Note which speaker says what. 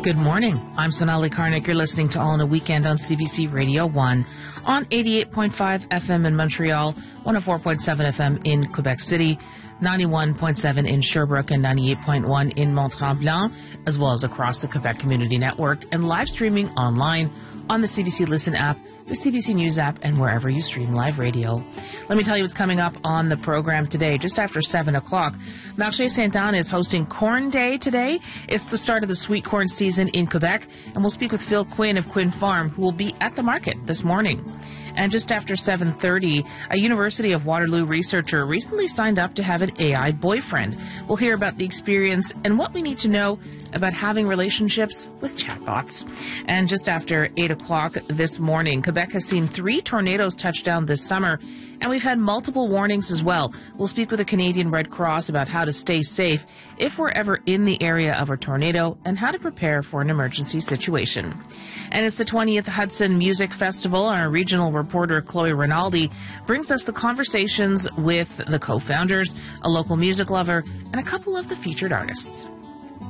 Speaker 1: Good morning. I'm Sonali Karnik. You're listening to All in a Weekend on CBC Radio 1 on 88.5 FM in Montreal, 104.7 FM in Quebec City, 91.7 in Sherbrooke, and 98.1 in Mont-Tremblant, as well as across the Quebec Community Network, and live streaming online on the CBC Listen app, the CBC News app, and wherever you stream live radio. Let me tell you what's coming up on the program today. Just after 7 o'clock, Marché Sainte-Anne is hosting Corn Day today. It's the start of the sweet corn season in Quebec, and we'll speak with Phil Quinn of Quinn Farm, who will be at the market this morning. And just after 7:30, a University of Waterloo researcher recently signed up to have an AI boyfriend. We'll hear about the experience and what we need to know about having relationships with chatbots. And just after 8 o'clock this morning, Quebec has seen 3 tornadoes touch down this summer, and we've had multiple warnings as well. We'll speak with the Canadian Red Cross about how to stay safe if we're ever in the area of a tornado and how to prepare for an emergency situation. And it's the 20th Hudson Music Festival, and our regional reporter Chloe Rinaldi brings us the conversations with the co-founders, a local music lover, and a couple of the featured artists.